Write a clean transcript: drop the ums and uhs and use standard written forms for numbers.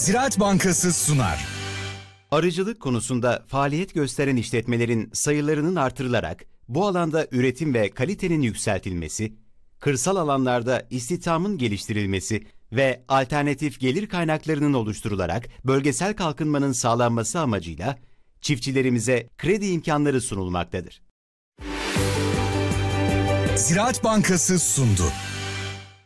Ziraat Bankası sunar. Arıcılık konusunda faaliyet gösteren işletmelerin sayılarının artırılarak bu alanda üretim ve kalitenin yükseltilmesi, kırsal alanlarda istihdamın geliştirilmesi ve alternatif gelir kaynaklarının oluşturularak bölgesel kalkınmanın sağlanması amacıyla çiftçilerimize kredi imkanları sunulmaktadır. Ziraat Bankası sundu.